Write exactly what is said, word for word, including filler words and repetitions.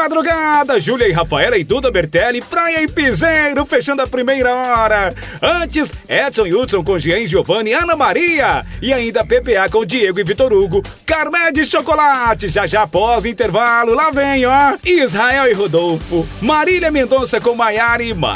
madrugada, Júlia e Rafaela e Duda Bertelli, Praia e Piseiro, fechando a primeira hora. Antes, Edson e Hudson com Jean e Giovanni, Ana Maria. E ainda P P A com Diego e Vitor Hugo. Carmé de chocolate, já já após intervalo, lá vem, ó. Israel e Rodolfo. Marília Mendonça com Maiara e